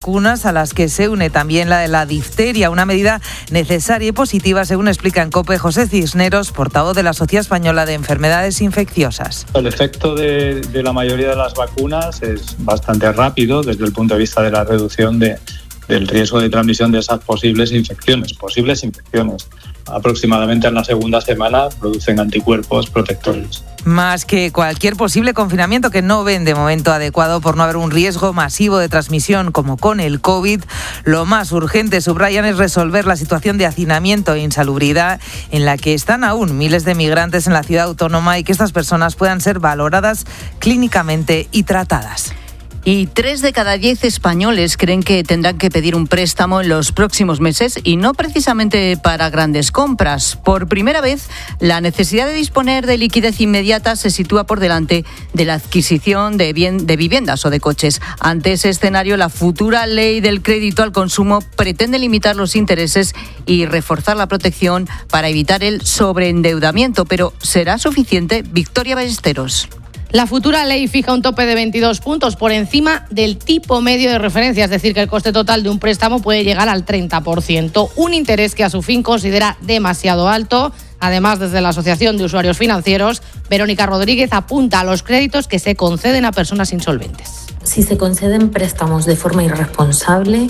vacunas a las que se une también la de la difteria, una medida necesaria y positiva, según explica en COPE José Cisneros, portavoz de la Sociedad Española de Enfermedades Infecciosas. El efecto de la mayoría de las vacunas es bastante rápido desde el punto de vista de la reducción del riesgo de transmisión de esas posibles infecciones. Aproximadamente en la segunda semana producen anticuerpos protectores. Más que cualquier posible confinamiento que no ven de momento adecuado por no haber un riesgo masivo de transmisión como con el COVID, lo más urgente, subrayan, es resolver la situación de hacinamiento e insalubridad en la que están aún miles de migrantes en la ciudad autónoma y que estas personas puedan ser valoradas clínicamente y tratadas. Y 3 de cada 10 españoles creen que tendrán que pedir un préstamo en los próximos meses y no precisamente para grandes compras. Por primera vez, la necesidad de disponer de liquidez inmediata se sitúa por delante de la adquisición de viviendas o de coches. Ante ese escenario, la futura ley del crédito al consumo pretende limitar los intereses y reforzar la protección para evitar el sobreendeudamiento. Pero ¿será suficiente? Victoria Ballesteros. La futura ley fija un tope de 22 puntos por encima del tipo medio de referencia, es decir, que el coste total de un préstamo puede llegar al 30%, un interés que a su fin considera demasiado alto. Además, desde la Asociación de Usuarios Financieros, Verónica Rodríguez apunta a los créditos que se conceden a personas insolventes. Si se conceden préstamos de forma irresponsable,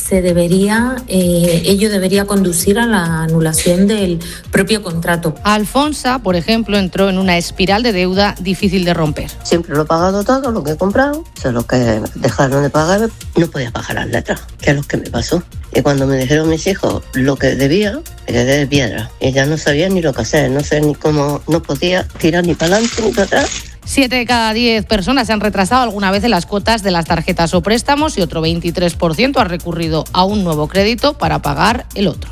ello debería conducir a la anulación del propio contrato. Alfonsa, por ejemplo, entró en una espiral de deuda difícil de romper. Siempre lo he pagado todo, lo que he comprado, solo que dejaron de pagar, no podía pagar las letras, que es lo que me pasó. Y cuando me dijeron mis hijos lo que debía, me quedé de piedra. Y ya no sabía ni lo que hacer, no sé ni cómo, no podía tirar ni para adelante ni para atrás. 7 de cada 10 personas se han retrasado alguna vez en las cuotas de las tarjetas o préstamos y otro 23% ha recurrido a un nuevo crédito para pagar el otro.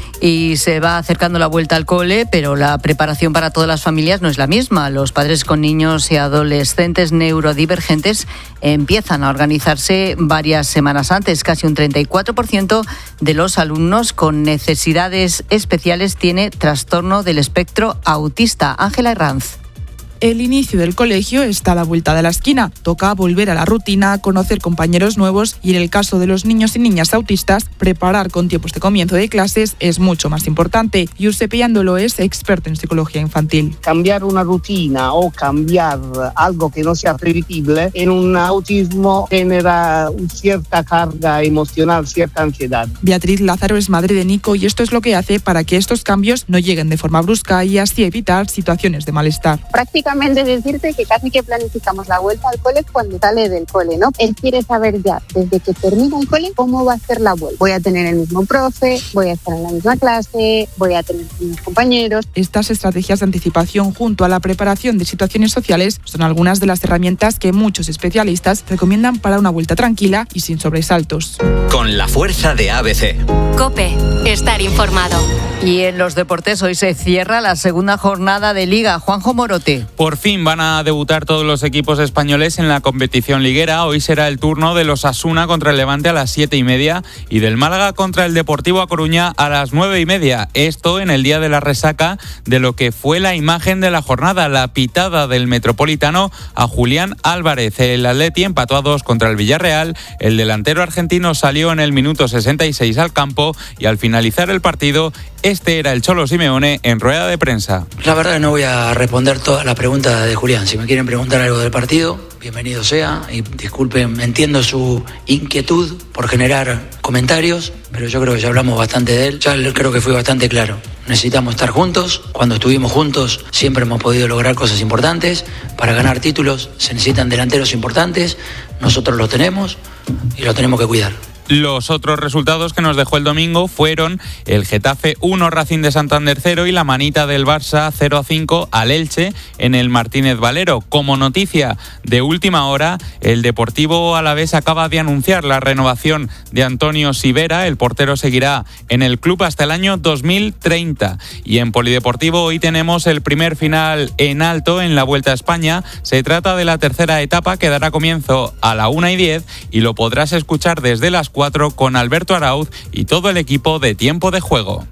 Y se va acercando la vuelta al cole, pero la preparación para todas las familias no es la misma. Los padres con niños y adolescentes neurodivergentes empiezan a organizarse varias semanas antes. Casi un 34% de los alumnos con necesidades especiales tiene trastorno del espectro autista. Ángela Herranz. El inicio del colegio está a la vuelta de la esquina. Toca volver a la rutina, conocer compañeros nuevos y, en el caso de los niños y niñas autistas, preparar con tiempos de comienzo de clases es mucho más importante. Giuseppe Iandolo es experto en psicología infantil. Cambiar una rutina o cambiar algo que no sea previsible en un autismo genera cierta carga emocional, cierta ansiedad. Beatriz Lázaro es madre de Nico y esto es lo que hace para que estos cambios no lleguen de forma brusca y así evitar situaciones de malestar. Prácticamente decirte que casi que planificamos la vuelta al cole cuando sale del cole, ¿no? Él quiere saber ya, desde que termina el cole, cómo va a ser la vuelta. Voy a tener el mismo profe, voy a estar en la misma clase, voy a tener los mismos compañeros. Estas estrategias de anticipación junto a la preparación de situaciones sociales son algunas de las herramientas que muchos especialistas recomiendan para una vuelta tranquila y sin sobresaltos. Con la fuerza de ABC. COPE, estar informado. Y en los deportes hoy se cierra la segunda jornada de Liga. Juanjo Morote. Por fin van a debutar todos los equipos españoles en la competición liguera. Hoy será el turno de los Osasuna contra el Levante a las 7:30 y del Málaga contra el Deportivo A Coruña a las 9:30. Esto en el día de la resaca de lo que fue la imagen de la jornada, la pitada del Metropolitano a Julián Álvarez. El Atleti empató a 2 contra el Villarreal. El delantero argentino salió en el minuto 66 al campo y al finalizar el partido, este era el Cholo Simeone en rueda de prensa. La verdad no voy a responder toda la pregunta de Julián. Si me quieren preguntar algo del partido, bienvenido sea. Y disculpen, entiendo su inquietud por generar comentarios, pero yo creo que ya hablamos bastante de él. Ya creo que fui bastante claro. Necesitamos estar juntos. Cuando estuvimos juntos siempre hemos podido lograr cosas importantes. Para ganar títulos se necesitan delanteros importantes. Nosotros los tenemos y los tenemos que cuidar. Los otros resultados que nos dejó el domingo fueron el Getafe 1, Racing de Santander 0 y la manita del Barça 0-5 al Elche en el Martínez Valero. Como noticia de última hora, el Deportivo Alavés acaba de anunciar la renovación de Antonio Sivera. El portero seguirá en el club hasta el año 2030. Y en Polideportivo hoy tenemos el primer final en alto en la Vuelta a España. Se trata de la tercera etapa que dará comienzo a la 1:10 y lo podrás escuchar desde las 4 con Alberto Arauz y todo el equipo de Tiempo de Juego.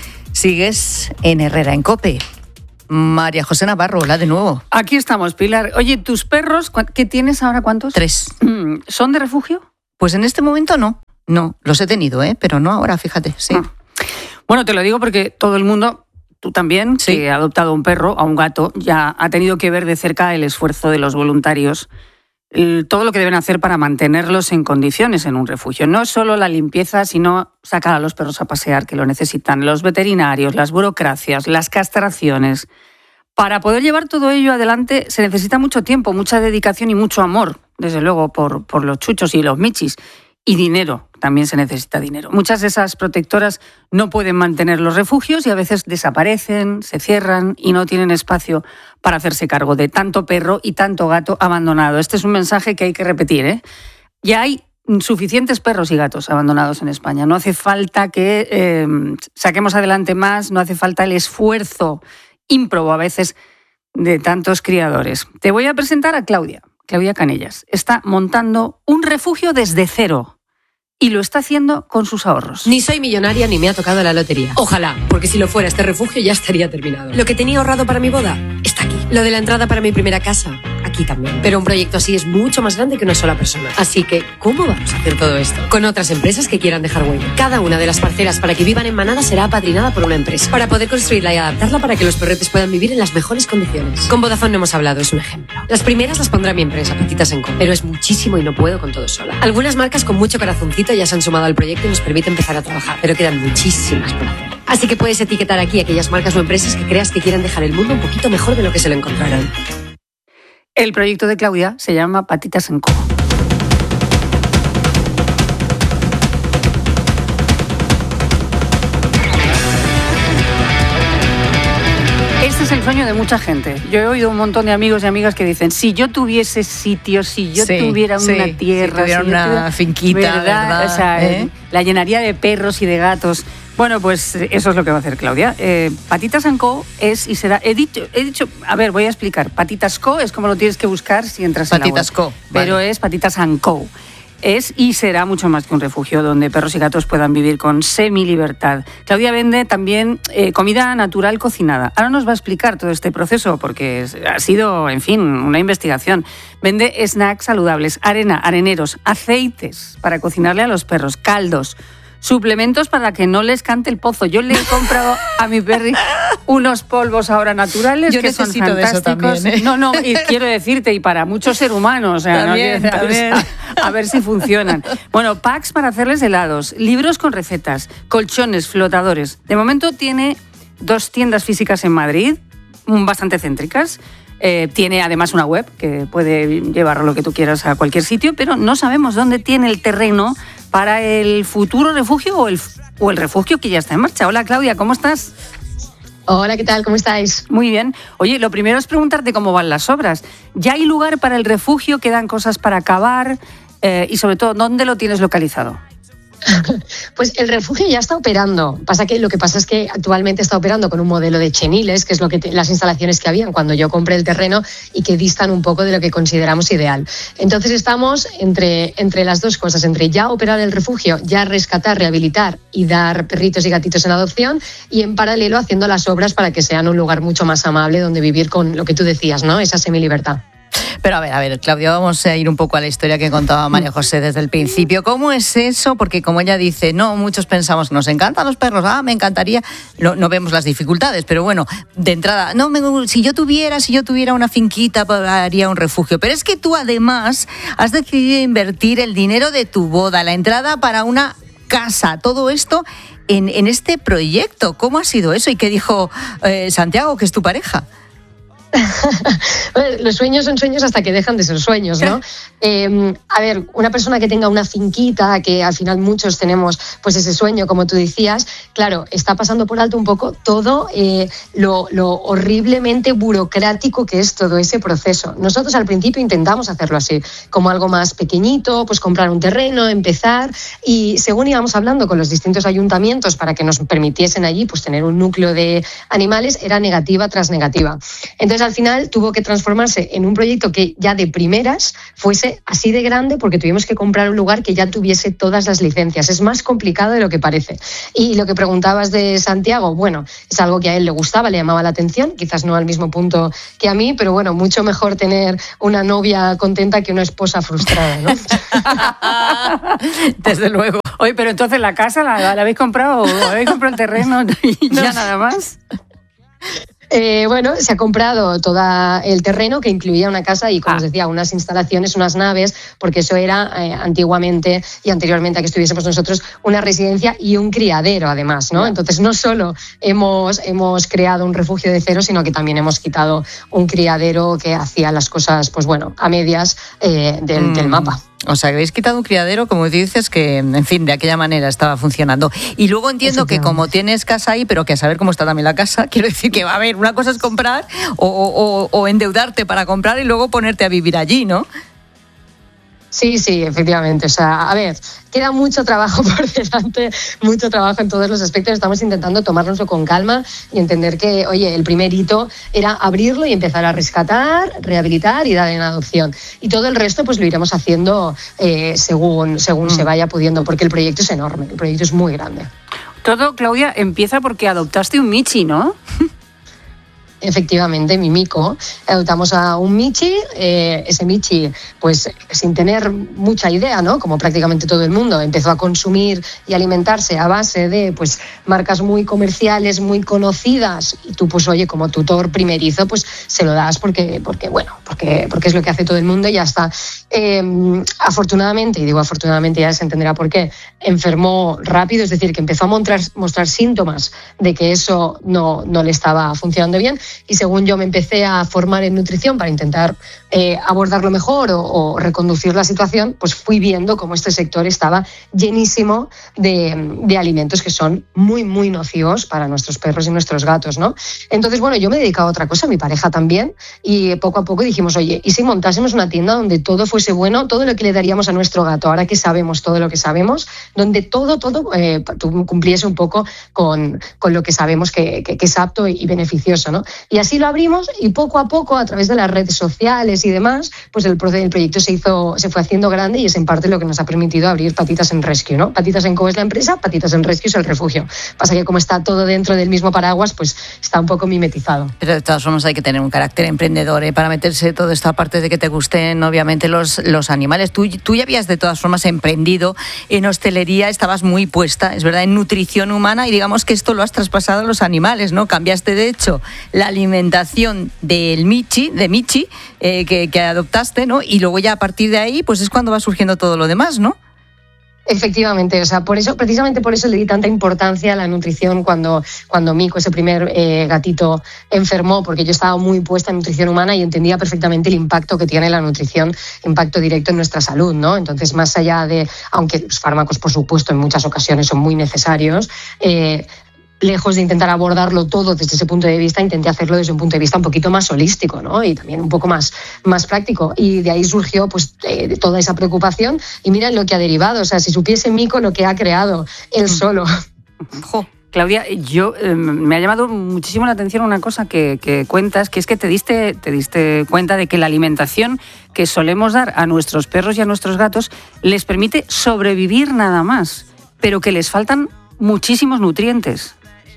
Sigues en Herrera en COPE. María José Navarro, hola de nuevo. Aquí estamos, Pilar. Oye, ¿tus perros, qué tienes ahora, cuántos? 3. ¿Son de refugio? Pues en este momento no, los he tenido, pero no ahora, fíjate, sí. Bueno, te lo digo porque todo el mundo, tú también, sí, que ha adoptado un perro, a un gato, ya ha tenido que ver de cerca el esfuerzo de los voluntarios, todo lo que deben hacer para mantenerlos en condiciones en un refugio. No solo la limpieza, sino sacar a los perros a pasear, que lo necesitan, los veterinarios, las burocracias, las castraciones. Para poder llevar todo ello adelante se necesita mucho tiempo, mucha dedicación y mucho amor, desde luego, por los chuchos y los michis. Y dinero, también se necesita dinero. Muchas de esas protectoras no pueden mantener los refugios y a veces desaparecen, se cierran y no tienen espacio para hacerse cargo de tanto perro y tanto gato abandonado. Este es un mensaje que hay que repetir, Ya hay suficientes perros y gatos abandonados en España. No hace falta que saquemos adelante más, no hace falta el esfuerzo ímprobo a veces de tantos criadores. Te voy a presentar a Claudia Canellas. Está montando un refugio desde cero. Y lo está haciendo con sus ahorros. Ni soy millonaria ni me ha tocado la lotería. Ojalá, porque si lo fuera este refugio ya estaría terminado. Lo que tenía ahorrado para mi boda está aquí. Lo de la entrada para mi primera casa, aquí también. Pero un proyecto así es mucho más grande que una sola persona. Así que, ¿cómo vamos a hacer todo esto? Con otras empresas que quieran dejar huella. Cada una de las parcelas para que vivan en manada será apadrinada por una empresa. Para poder construirla y adaptarla para que los perretes puedan vivir en las mejores condiciones. Con Vodafone no hemos hablado, es un ejemplo. Las primeras las pondrá mi empresa, Patitas & Co. Pero es muchísimo y no puedo con todo sola. Algunas marcas con mucho corazoncito ya se han sumado al proyecto y nos permite empezar a trabajar, pero quedan muchísimas por hacer. Así que puedes etiquetar aquí aquellas marcas o empresas que creas que quieran dejar el mundo un poquito mejor de lo que se lo encontrarán. El proyecto de Claudia se llama Patitas & Co. Este es el sueño de mucha gente. Yo he oído un montón de amigos y amigas que dicen, si yo tuviese sitio, si yo tuviera una tierra, si tuviera una finquita, ¿verdad? O sea, la llenaría de perros y de gatos. Bueno, pues eso es lo que va a hacer Claudia. Patitas & Co. es y será... He dicho, a ver, voy a explicar. Patitas Co. es como lo tienes que buscar si entras en la web. Patitas Co. Pero vale. Es Patitas & Co. Es y será mucho más que un refugio donde perros y gatos puedan vivir con semi-libertad. Claudia vende también comida natural cocinada. Ahora nos va a explicar todo este proceso porque ha sido, en fin, una investigación. Vende snacks saludables, arena, areneros, aceites para cocinarle a los perros, caldos, suplementos para que no les cante el pozo. Yo le he comprado a mi perri unos polvos ahora naturales. Yo que son fantásticos. De eso también, No, y quiero decirte, y para muchos seres humanos, o sea, también. A ver si funcionan. Bueno, packs para hacerles helados, libros con recetas, colchones, flotadores. De momento tiene 2 tiendas físicas en Madrid, bastante céntricas. Tiene además una web que puede llevar lo que tú quieras a cualquier sitio, pero no sabemos dónde tiene el terreno para el futuro refugio o el refugio que ya está en marcha. Hola Claudia, ¿cómo estás? Hola, ¿qué tal? ¿Cómo estáis? Muy bien. Oye, lo primero es preguntarte cómo van las obras. ¿Ya hay lugar para el refugio? ¿Quedan cosas para acabar? Y sobre todo, ¿dónde lo tienes localizado? Pues el refugio ya está operando. Lo que pasa es que actualmente está operando con un modelo de cheniles, que es las instalaciones que habían cuando yo compré el terreno y que distan un poco de lo que consideramos ideal. Entonces estamos entre las dos cosas, entre ya operar el refugio, ya rescatar, rehabilitar y dar perritos y gatitos en adopción, y en paralelo haciendo las obras para que sean un lugar mucho más amable donde vivir con lo que tú decías, ¿no? Esa semilibertad. Pero a ver, Claudia, vamos a ir un poco a la historia que contaba María José desde el principio. ¿Cómo es eso? Porque como ella dice, no, muchos pensamos que nos encantan los perros, me encantaría, no vemos las dificultades, pero bueno, de entrada, si yo tuviera una finquita, haría un refugio. Pero es que tú además has decidido invertir el dinero de tu boda, la entrada para una casa, todo esto en este proyecto. ¿Cómo ha sido eso? ¿Y qué dijo Santiago, que es tu pareja? Los sueños son sueños hasta que dejan de ser sueños, ¿no? A ver, una persona que tenga una finquita, que al final muchos tenemos pues ese sueño, como tú decías, claro, está pasando por alto un poco todo lo horriblemente burocrático que es todo ese proceso. Nosotros al principio intentamos hacerlo así, como algo más pequeñito, pues comprar un terreno, empezar, y según íbamos hablando con los distintos ayuntamientos para que nos permitiesen allí pues tener un núcleo de animales, era negativa tras negativa. Entonces al final tuvo que transformarse en un proyecto que ya de primeras fuese así de grande, porque tuvimos que comprar un lugar que ya tuviese todas las licencias. Es más complicado de lo que parece. Y lo que preguntabas de Santiago, bueno, es algo que a él le gustaba, le llamaba la atención, quizás no al mismo punto que a mí, pero bueno, mucho mejor tener una novia contenta que una esposa frustrada, ¿no? Desde luego. Oye, pero entonces la casa la habéis comprado, o habéis comprado el terreno y ya nada más. Bueno, se ha comprado todo el terreno, que incluía una casa y, como os decía, unas instalaciones, unas naves, porque eso era antiguamente y anteriormente a que estuviésemos nosotros una residencia y un criadero, además, ¿no? Entonces, no solo hemos creado un refugio de cero, sino que también hemos quitado un criadero que hacía las cosas, pues bueno, a medias del mapa. O sea, que habéis quitado un criadero, como dices, que, en fin, de aquella manera estaba funcionando. Y luego entiendo que como tienes casa ahí, pero que a saber cómo está también la casa, quiero decir que va a haber, una cosa es comprar o endeudarte para comprar y luego ponerte a vivir allí, ¿no? Sí, efectivamente. O sea, a ver, queda mucho trabajo por delante, mucho trabajo en todos los aspectos. Estamos intentando tomárnoslo con calma y entender que, oye, el primer hito era abrirlo y empezar a rescatar, rehabilitar y dar en adopción. Y todo el resto pues lo iremos haciendo según se vaya pudiendo, porque el proyecto es enorme, el proyecto es muy grande. Todo, Claudia, empieza porque adoptaste un Michi, ¿no? Efectivamente, mi mico. Adoptamos a un Michi, ese Michi, pues sin tener mucha idea, ¿no? Como prácticamente todo el mundo, empezó a consumir y alimentarse a base de pues marcas muy comerciales, muy conocidas, y tú, pues oye, como tutor primerizo, pues se lo das porque es lo que hace todo el mundo y ya está. Afortunadamente, y digo afortunadamente, ya se entenderá por qué, enfermó rápido, es decir, que empezó a mostrar síntomas de que eso no le estaba funcionando bien. Y según yo me empecé a formar en nutrición para intentar abordarlo mejor o reconducir la situación, pues fui viendo cómo este sector estaba llenísimo de alimentos que son muy, muy nocivos para nuestros perros y nuestros gatos, ¿no? Entonces, bueno, yo me he dedicado a otra cosa, mi pareja también, y poco a poco dijimos, oye, ¿y si montásemos una tienda donde todo fuese bueno, todo lo que le daríamos a nuestro gato, ahora que sabemos todo lo que sabemos, donde todo cumpliese un poco con lo que sabemos que es apto y beneficioso, ¿no? Y así lo abrimos y poco a poco, a través de las redes sociales y demás, pues el proyecto se fue haciendo grande y es en parte lo que nos ha permitido abrir Patitas en Rescue, ¿no? Patitas en Co es la empresa, Patitas en Rescue es el refugio. Pasa que como está todo dentro del mismo paraguas, pues está un poco mimetizado. Pero de todas formas hay que tener un carácter emprendedor para meterse toda esta parte de que te gusten, obviamente, los animales. Tú ya habías de todas formas emprendido en hostelería, estabas muy puesta, es verdad, en nutrición humana, y digamos que esto lo has traspasado a los animales, ¿no? Cambiaste, de hecho, la alimentación de Michi, que adoptaste, ¿no? Y luego ya a partir de ahí, pues es cuando va surgiendo todo lo demás, ¿no? Efectivamente, o sea, precisamente por eso le di tanta importancia a la nutrición cuando Mico, ese primer gatito, enfermó, porque yo estaba muy puesta en nutrición humana y entendía perfectamente el impacto que tiene la nutrición, impacto directo en nuestra salud, ¿no? Entonces, más allá de, aunque los fármacos, por supuesto, en muchas ocasiones son muy necesarios, lejos de intentar abordarlo todo desde ese punto de vista, intenté hacerlo desde un punto de vista un poquito más holístico, ¿no? Y también un poco más práctico. Y de ahí surgió pues toda esa preocupación. Y mira lo que ha derivado. O sea, si supiese Mico lo que ha creado él solo. Claudia, me ha llamado muchísimo la atención una cosa que cuentas, que es que te diste cuenta de que la alimentación que solemos dar a nuestros perros y a nuestros gatos les permite sobrevivir nada más, pero que les faltan muchísimos nutrientes.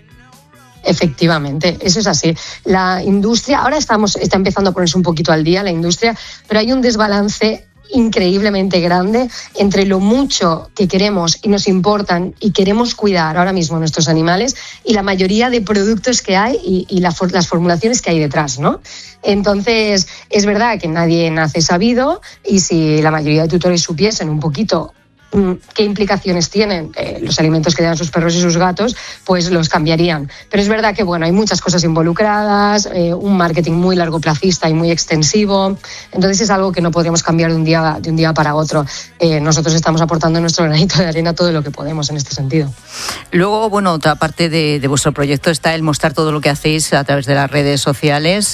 Efectivamente, eso es así. La industria, ahora está empezando a ponerse un poquito al día la industria, pero hay un desbalance increíblemente grande entre lo mucho que queremos y nos importan y queremos cuidar ahora mismo nuestros animales y la mayoría de productos que hay y las formulaciones que hay detrás, ¿no? Entonces, es verdad que nadie nace sabido y si la mayoría de tutores supiesen un poquito qué implicaciones tienen los alimentos que dan sus perros y sus gatos, pues los cambiarían. Pero es verdad que bueno, hay muchas cosas involucradas, un marketing muy largoplacista y muy extensivo, entonces es algo que no podríamos cambiar de un día para otro. Nosotros estamos aportando nuestro granito de arena todo lo que podemos en este sentido. Luego, bueno, otra parte de vuestro proyecto está el mostrar todo lo que hacéis a través de las redes sociales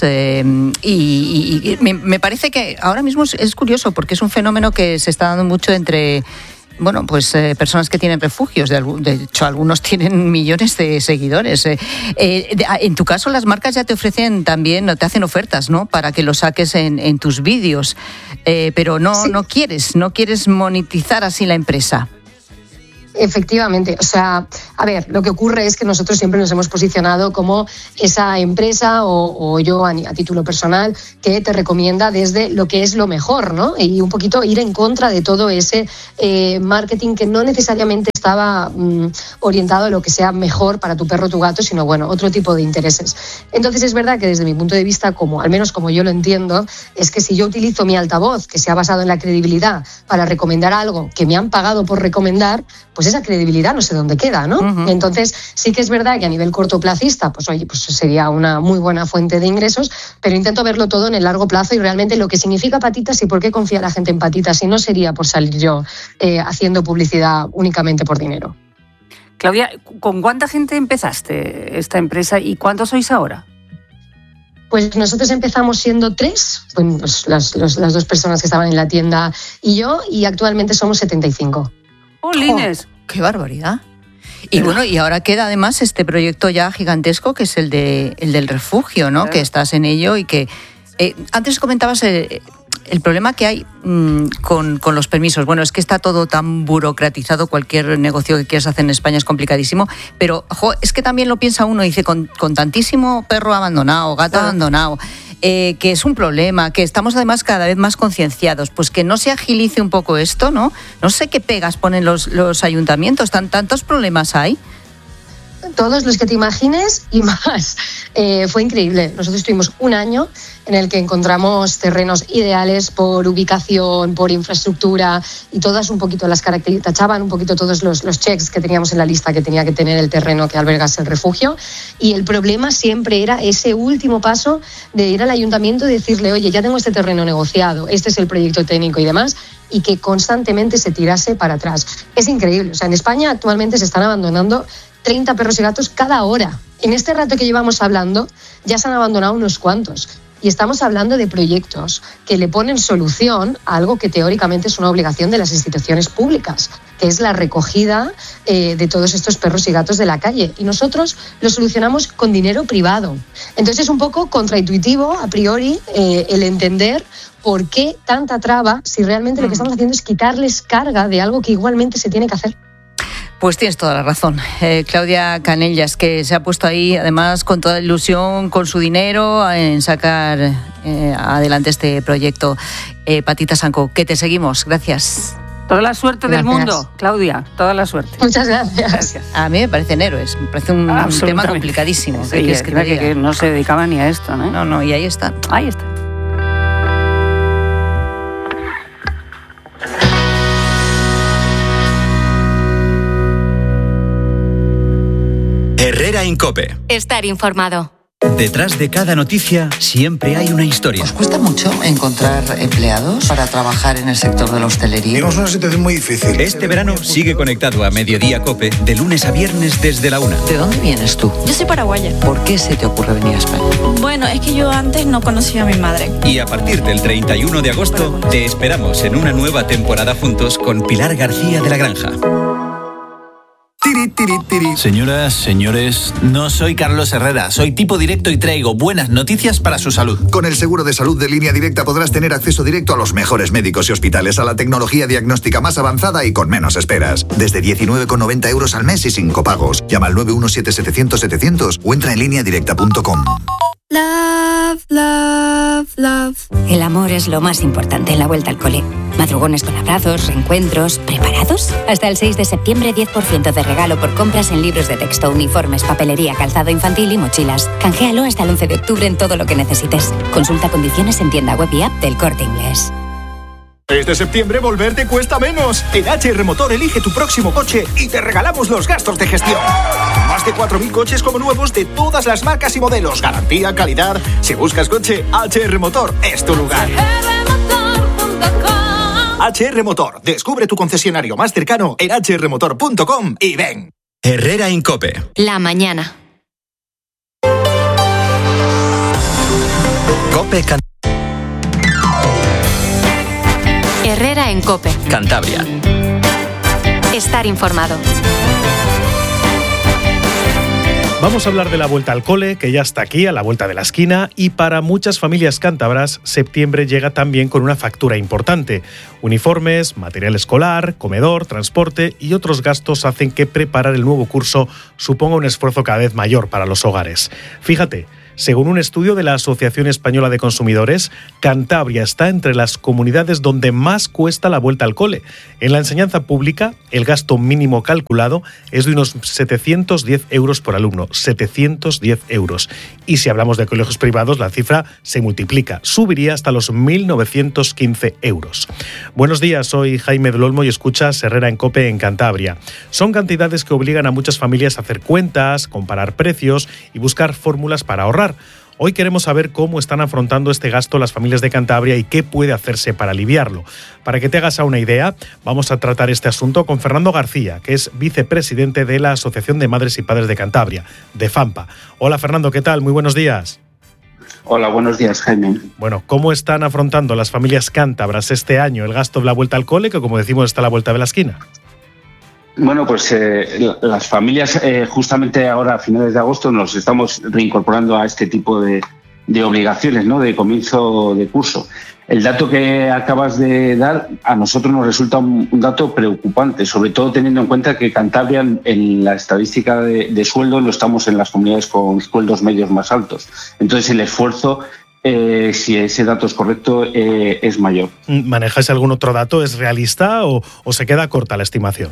y me parece que ahora mismo es curioso porque es un fenómeno que se está dando mucho entre bueno, pues personas que tienen refugios. De hecho, algunos tienen millones de seguidores. En tu caso, las marcas ya te ofrecen también, te hacen ofertas, ¿no? Para que lo saques en tus vídeos. Pero no quieres monetizar así la empresa. Efectivamente, o sea, a ver, lo que ocurre es que nosotros siempre nos hemos posicionado como esa empresa o yo a título personal que te recomienda desde lo que es lo mejor, ¿no? Y un poquito ir en contra de todo ese marketing que no necesariamente estaba orientado a lo que sea mejor para tu perro o tu gato, sino, bueno, otro tipo de intereses. Entonces es verdad que desde mi punto de vista, al menos como yo lo entiendo, es que si yo utilizo mi altavoz, que se ha basado en la credibilidad, para recomendar algo que me han pagado por recomendar, pues esa credibilidad no sé dónde queda, ¿no? Uh-huh. Entonces sí que es verdad que a nivel cortoplacista, pues oye, pues sería una muy buena fuente de ingresos, pero intento verlo todo en el largo plazo y realmente lo que significa Patitas y por qué confía la gente en Patitas, y no sería por salir yo haciendo publicidad únicamente por dinero. Claudia, ¿con cuánta gente empezaste esta empresa y cuántos sois ahora? Pues nosotros empezamos siendo 3, pues las 2 personas que estaban en la tienda y yo, y actualmente somos 75. ¡Jolines! ¡Qué barbaridad! Y bueno, y ahora queda además este proyecto ya gigantesco que es el del refugio, ¿no? Claro. Que estás en ello y que... antes comentabas el problema que hay con los permisos. Bueno, es que está todo tan burocratizado, cualquier negocio que quieras hacer en España es complicadísimo, pero es que también lo piensa uno y dice, con tantísimo perro abandonado, gato abandonado, que es un problema, que estamos además cada vez más concienciados, pues que no se agilice un poco esto, ¿no? No sé qué pegas ponen los ayuntamientos, tantos problemas hay. Todos los que te imagines y más. Fue increíble. Nosotros tuvimos un año en el que encontramos terrenos ideales por ubicación, por infraestructura y todas un poquito las características, tachaban un poquito todos los checks que teníamos en la lista que tenía que tener el terreno que albergase el refugio. Y el problema siempre era ese último paso de ir al ayuntamiento y decirle, oye, ya tengo este terreno negociado, este es el proyecto técnico y demás, y que constantemente se tirase para atrás. Es increíble. O sea, en España actualmente se están abandonando 30 perros y gatos cada hora. En este rato que llevamos hablando, ya se han abandonado unos cuantos. Y estamos hablando de proyectos que le ponen solución a algo que teóricamente es una obligación de las instituciones públicas, que es la recogida de todos estos perros y gatos de la calle. Y nosotros lo solucionamos con dinero privado. Entonces es un poco contraintuitivo, a priori, el entender por qué tanta traba si realmente lo que estamos haciendo es quitarles carga de algo que igualmente se tiene que hacer. Pues tienes toda la razón. Claudia Canellas, que se ha puesto ahí, además, con toda ilusión, con su dinero, en sacar adelante este proyecto. Patitas & Co., que te seguimos. Gracias. Toda la suerte del mundo, Claudia, toda la suerte. Muchas gracias. A mí me parecen héroes, me parece un tema complicadísimo. Sí, que no se dedicaba ni a esto, ¿no? No, y ahí está. Ahí está. Herrera en COPE. Estar informado. Detrás de cada noticia siempre hay una historia. ¿Os cuesta mucho encontrar empleados para trabajar en el sector de la hostelería? Tenemos una situación muy difícil. Este verano sigue conectado a Mediodía COPE de lunes a viernes desde la 1. ¿De dónde vienes tú? Yo soy paraguaya. ¿Por qué se te ocurre venir a España? Bueno, es que yo antes no conocía a mi madre. Y a partir del 31 de agosto te esperamos en una nueva temporada juntos con Pilar García de la Granja. Señoras, señores, no soy Carlos Herrera, soy tipo directo y traigo buenas noticias para su salud. Con el seguro de salud de Línea Directa podrás tener acceso directo a los mejores médicos y hospitales, a la tecnología diagnóstica más avanzada y con menos esperas. Desde 19,90 euros al mes y sin copagos. Llama al 917-700-700 o entra en lineadirecta.com. Love, love, love. El amor es lo más importante en la vuelta al cole. Madrugones con abrazos, reencuentros, ¿preparados? Hasta el 6 de septiembre 10% de regalo por compras en libros de texto, uniformes, papelería, calzado infantil y mochilas. Canjealo hasta el 11 de octubre en todo lo que necesites. Consulta condiciones en tienda web y app del Corte Inglés. Este septiembre volver te cuesta menos. En HR Motor elige tu próximo coche y te regalamos los gastos de gestión. Más de 4.000 coches como nuevos de todas las marcas y modelos. Garantía, calidad. Si buscas coche, HR Motor es tu lugar. HR Motor. Descubre tu concesionario más cercano en hrmotor.com y ven. Herrera en COPE. La mañana. COPE Herrera en COPE. Cantabria. Estar informado. Vamos a hablar de la vuelta al cole, que ya está aquí, a la vuelta de la esquina, y para muchas familias cántabras, septiembre llega también con una factura importante. Uniformes, material escolar, comedor, transporte y otros gastos hacen que preparar el nuevo curso suponga un esfuerzo cada vez mayor para los hogares. Fíjate, según un estudio de la Asociación Española de Consumidores, Cantabria está entre las comunidades donde más cuesta la vuelta al cole. En la enseñanza pública, el gasto mínimo calculado es de unos 710 euros por alumno, 710 euros. Y si hablamos de colegios privados, la cifra se multiplica, subiría hasta los 1.915 euros. Buenos días, soy Jaime del Olmo y escuchas Herrera en COPE en Cantabria. Son cantidades que obligan a muchas familias a hacer cuentas, comparar precios y buscar fórmulas para ahorrar. Hoy queremos saber cómo están afrontando este gasto las familias de Cantabria y qué puede hacerse para aliviarlo. Para que te hagas una idea, vamos a tratar este asunto con Fernando García, que es vicepresidente de la Asociación de Madres y Padres de Cantabria, de FAMPA. Hola Fernando, ¿qué tal? Muy buenos días. Hola, buenos días, Jaime. Bueno, ¿cómo están afrontando las familias cántabras este año el gasto de la vuelta al cole, que como decimos está a la vuelta de la esquina? Bueno, pues las familias justamente ahora a finales de agosto nos estamos reincorporando a este tipo de obligaciones, ¿no?, de comienzo de curso. El dato que acabas de dar a nosotros nos resulta un dato preocupante, sobre todo teniendo en cuenta que Cantabria en la estadística de sueldo no estamos en las comunidades con sueldos medios más altos. Entonces el esfuerzo, si ese dato es correcto, es mayor. ¿Manejáis algún otro dato? ¿Es realista o se queda corta la estimación?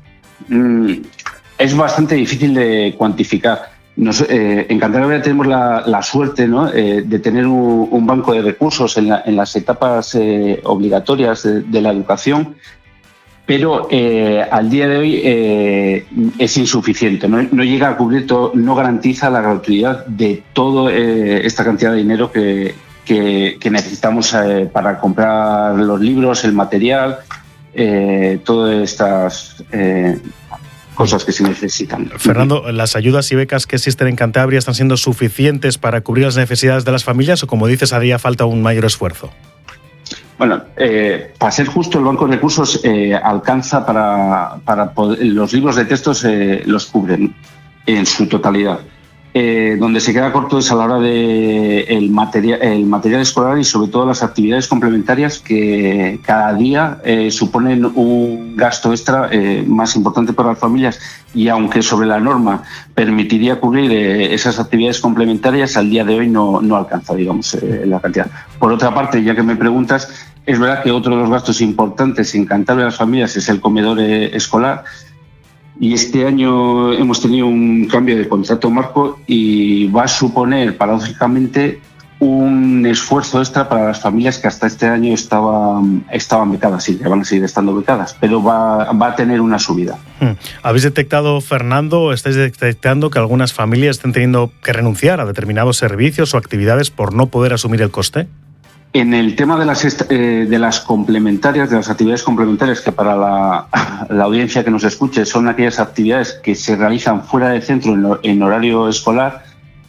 Es bastante difícil de cuantificar. En Cantabria tenemos la suerte, ¿no?, de tener un banco de recursos en las etapas obligatorias de la educación, pero al día de hoy es insuficiente. No llega a cubrir todo, no garantiza la gratuidad de toda esta cantidad de dinero que necesitamos para comprar los libros, el material, todas estas cosas que se necesitan. Fernando, ¿las ayudas y becas que existen en Cantabria están siendo suficientes para cubrir las necesidades de las familias o, como dices, haría falta un mayor esfuerzo? Bueno, para ser justo, el Banco de Recursos alcanza para poder, los libros de textos los cubren en su totalidad. Donde se queda corto es a la hora de el material escolar y sobre todo las actividades complementarias que cada día suponen un gasto extra más importante para las familias, y aunque sobre la norma permitiría cubrir esas actividades complementarias, al día de hoy no alcanza, digamos, la cantidad. Por otra parte, ya que me preguntas, es verdad que otro de los gastos importantes en Cantabria de las familias es el comedor escolar. Y este año hemos tenido un cambio de contrato marco y va a suponer, paradójicamente, un esfuerzo extra para las familias que hasta este año estaban becadas, sí, que van a seguir estando becadas, pero va a tener una subida. ¿Habéis detectado, Fernando, estáis detectando que algunas familias estén teniendo que renunciar a determinados servicios o actividades por no poder asumir el coste? En el tema de las complementarias, de las actividades complementarias, que para la audiencia que nos escuche son aquellas actividades que se realizan fuera del centro en horario escolar,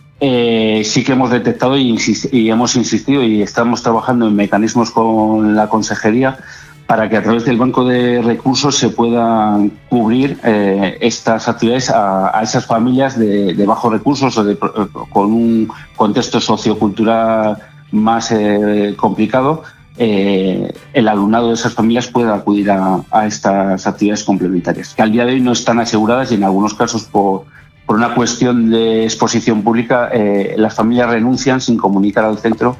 sí que hemos detectado y hemos insistido y estamos trabajando en mecanismos con la consejería para que a través del banco de recursos se puedan cubrir estas actividades a esas familias de bajos recursos o con un contexto sociocultural más complicado. El alumnado de esas familias pueda acudir a estas actividades complementarias, que al día de hoy no están aseguradas y en algunos casos por una cuestión de exposición pública las familias renuncian sin comunicar al centro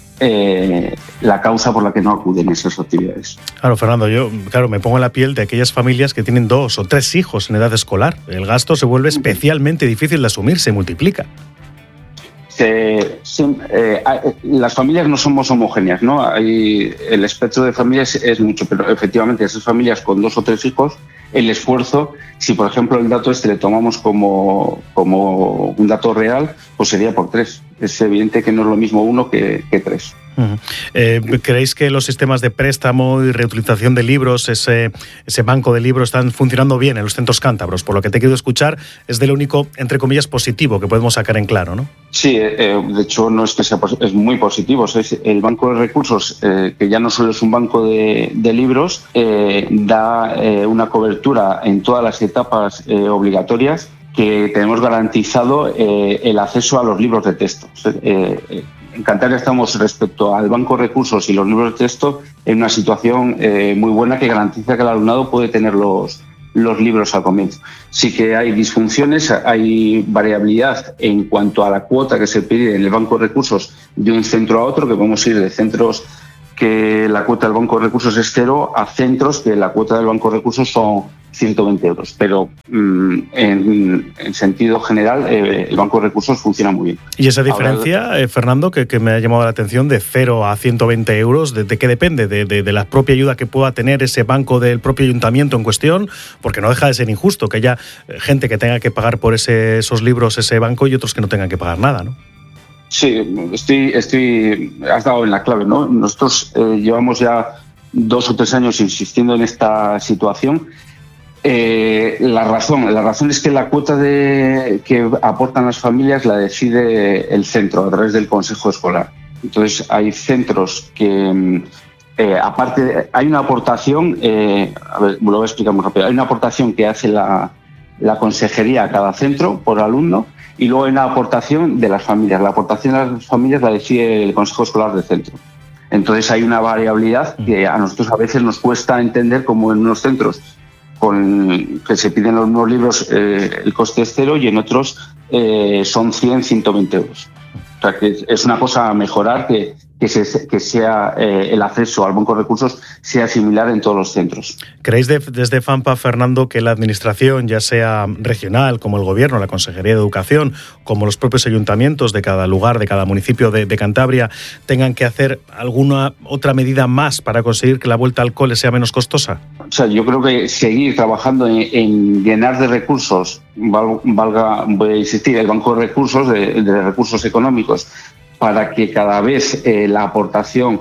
la causa por la que no acuden a esas actividades. Claro, Fernando, yo me pongo en la piel de aquellas familias que tienen 2 o 3 hijos en edad escolar. El gasto se vuelve especialmente difícil de asumir, se multiplica. Las familias no somos homogéneas, ¿no? El espectro de familias es mucho, pero efectivamente esas familias con 2 o 3 hijos, el esfuerzo, si por ejemplo el dato le tomamos como un dato real, pues sería por 3. Es evidente que no es lo mismo uno que tres. ¿Creéis que los sistemas de préstamo y reutilización de libros, ese banco de libros, están funcionando bien en los centros cántabros? Por lo que te he querido escuchar, es de lo único, entre comillas, positivo que podemos sacar en claro, ¿no? Sí, de hecho no es que sea es muy positivo. Es el banco de recursos, que ya no solo es un banco de libros, da una cobertura en todas las etapas obligatorias, que tenemos garantizado el acceso a los libros de texto. En Cantabria estamos, respecto al banco de recursos y los libros de texto, en una situación muy buena que garantiza que el alumnado puede tener los libros al comienzo. Sí que hay disfunciones, hay variabilidad en cuanto a la cuota que se pide en el banco de recursos de un centro a otro, que podemos ir de centros que la cuota del banco de recursos es 0 a centros que la cuota del banco de recursos son 120 euros. Pero en sentido general, el banco de recursos funciona muy bien. ¿Y esa diferencia, Fernando, que me ha llamado la atención, de 0 a 120 euros, de qué depende? ¿De la propia ayuda que pueda tener ese banco del propio ayuntamiento en cuestión? Porque no deja de ser injusto que haya gente que tenga que pagar por esos libros, ese banco, y otros que no tengan que pagar nada, ¿no? Sí, has dado en la clave, ¿no? Nosotros llevamos ya 2 o 3 años insistiendo en esta situación. La razón es que la cuota que aportan las familias la decide el centro a través del consejo escolar. Entonces hay centros que, aparte, hay una aportación, a ver, lo voy a explicar muy rápido, hay una aportación que hace la consejería a cada centro por alumno, y luego hay una aportación de las familias. La aportación de las familias la decide el consejo escolar del centro. Entonces hay una variabilidad que a nosotros a veces nos cuesta entender, como en unos centros que se piden los nuevos libros el coste es 0 y en otros son 100, 120 euros. O sea, que es una cosa a mejorar, que sea el acceso al banco de recursos sea similar en todos los centros. ¿Creéis desde FAMPA, Fernando, que la administración, ya sea regional, como el gobierno, la Consejería de Educación, como los propios ayuntamientos de cada lugar, de cada municipio de Cantabria, tengan que hacer alguna otra medida más para conseguir que la vuelta al cole sea menos costosa? O sea, yo creo que seguir trabajando en llenar de recursos, voy a insistir, el banco de recursos, de recursos económicos, para que cada vez la aportación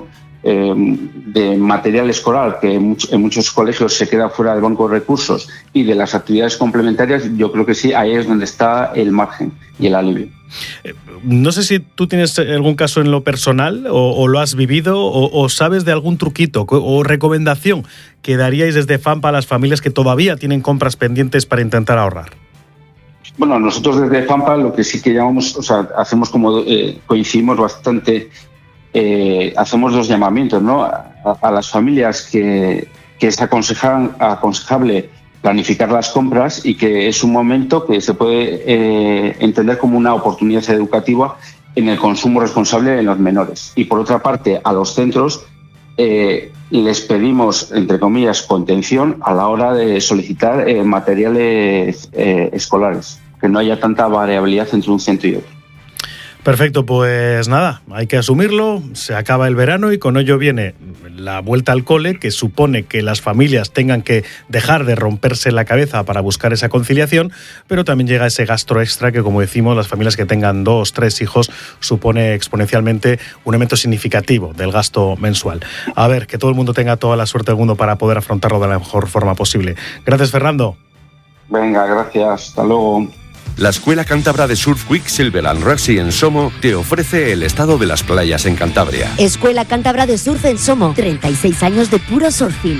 de material escolar, que en muchos colegios se queda fuera del banco de recursos, y de las actividades complementarias, yo creo que sí, ahí es donde está el margen y el alivio. No sé si tú tienes algún caso en lo personal o lo has vivido o sabes de algún truquito o recomendación que daríais desde FAMPA a las familias que todavía tienen compras pendientes para intentar ahorrar. Bueno, nosotros desde FAMPA lo que sí que llamamos, o sea, hacemos como coincidimos bastante, hacemos 2 llamamientos, ¿no? A las familias que es aconsejable planificar las compras, y que es un momento que se puede entender como una oportunidad educativa en el consumo responsable en los menores. Y por otra parte, a los centros les pedimos, entre comillas, contención a la hora de solicitar materiales escolares, que no haya tanta variabilidad entre un centro y otro. Perfecto, pues nada, hay que asumirlo, se acaba el verano y con ello viene la vuelta al cole, que supone que las familias tengan que dejar de romperse la cabeza para buscar esa conciliación, pero también llega ese gasto extra que, como decimos, las familias que tengan 2, 3 hijos supone exponencialmente un elemento significativo del gasto mensual. A ver, que todo el mundo tenga toda la suerte del mundo para poder afrontarlo de la mejor forma posible. Gracias, Fernando. Venga, gracias, hasta luego. La Escuela Cántabra de Surf Quicksilver and Racing en Somo te ofrece el estado de las playas en Cantabria. Escuela Cántabra de Surf en Somo, 36 años de puro surfing.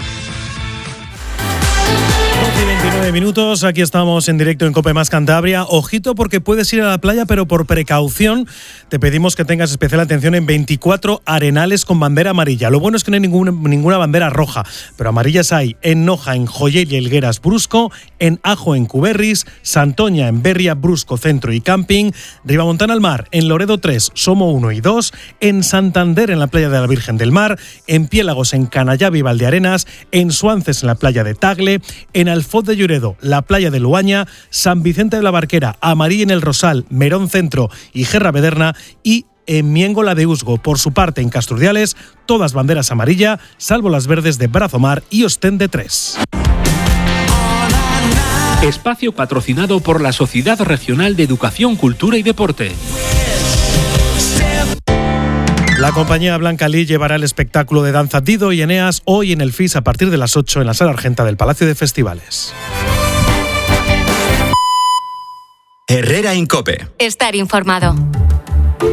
29 minutos, aquí estamos en directo en COPE Más Cantabria. Ojito, porque puedes ir a la playa, pero por precaución te pedimos que tengas especial atención en 24 arenales con bandera amarilla. Lo bueno es que no hay ninguna bandera roja, pero amarillas hay en Noja, en Joyel y Helgueras, Brusco, en Ajo, en Cuberris, Santoña, en Berria, Brusco, Centro y Camping, Ribamontana al Mar, en Loredo 3, Somo 1 y 2, en Santander, en la playa de la Virgen del Mar, en Piélagos, en Canallavi y Valdearenas, en Suances, en la playa de Tagle, en Alfoz de Lloredo, la playa de Luaña, San Vicente de la Barquera, Amarí en el Rosal, Merón Centro y Gerra Bederna, y en Miéngola de Usgo. Por su parte, en Casturdiales, todas banderas amarilla, salvo las verdes de Brazomar y Ostende 3. Espacio patrocinado por la Sociedad Regional de Educación, Cultura y Deporte. La compañía Blanca Lee llevará el espectáculo de danza Dido y Eneas hoy en el FIS a partir de las 8 en la Sala Argenta del Palacio de Festivales. Herrera Incope. Estar informado.